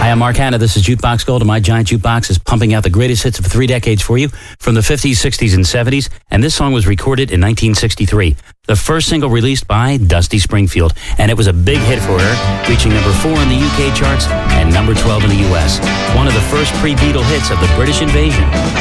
Hi, I'm Mark Hanna. This is Jukebox Gold, and my giant jukebox is pumping out the greatest hits of 3 decades for you from the 50s, 60s, and 70s. And this song was recorded in 1963, the first single released by Dusty Springfield. And it was a big hit for her, reaching number 4 in the UK charts and number 12 in the US. One of the first pre-Beatle hits of the British invasion.